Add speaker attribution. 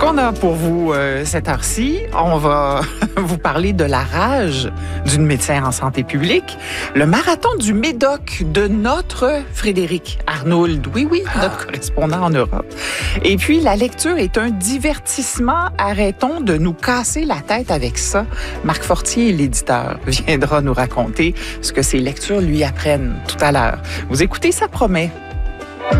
Speaker 1: qu'on a pour vous cette heure-ci? On va vous parler de la rage d'une médecin en santé publique, le marathon du Médoc de notre Frédéric Arnould, oui, notre correspondant en Europe. Et puis, la lecture est un divertissement. Arrêtons de nous casser la tête avec ça. Marc Fortier, l'éditeur, viendra nous raconter ce que ces lectures lui apprennent tout à l'heure. Vous écoutez, ça promet.